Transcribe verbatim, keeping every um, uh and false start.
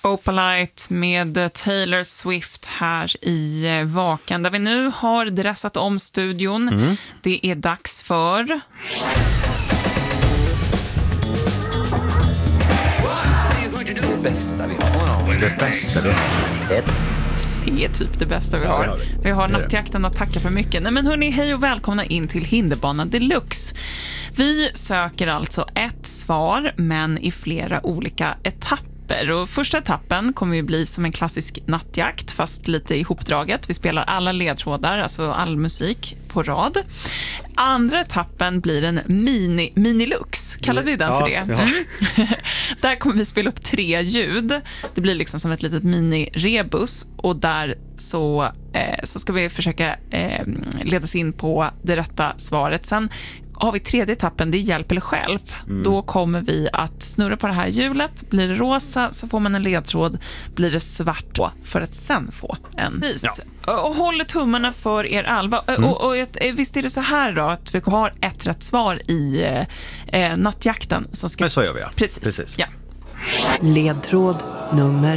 Opalite med Taylor Swift här i Vaken, där vi nu har dressat om studion. Mm. Det är dags för... Det bästa vi har. Det bästa vi har. Det är typ det bästa vi Ja, har. vi har, det. vi har det nattjakten att tacka för mycket. Nej, men hörni, hej och välkomna in till Hinderbanan Deluxe. Vi söker alltså ett svar, men i flera olika etapper. Och första etappen kommer ju bli som en klassisk nattjakt, fast lite ihopdraget. Vi spelar alla ledtrådar, alltså all musik på rad. Andra etappen blir en mini, minilux, kallar vi den ja, för det. Ja. Mm. Där kommer vi spela upp tre ljud. Det blir liksom som ett litet mini-rebus, och där så, eh, så ska vi försöka eh, leda oss in på det rätta svaret. Sen har vi tredje etappen, det är hjälp eller hjälp. Mm. Då kommer vi att snurra på det här hjulet. Blir det rosa så får man en ledtråd. Blir det svart då, för att sen få en is. Ja. Och håller tummarna för er Alba. Mm. Och, och, och visst är det så här då, att vi har ett rätt svar i eh, nattjakten. Som ska... Men så gör vi, ja. Precis. Precis. Ja. Ledtråd nummer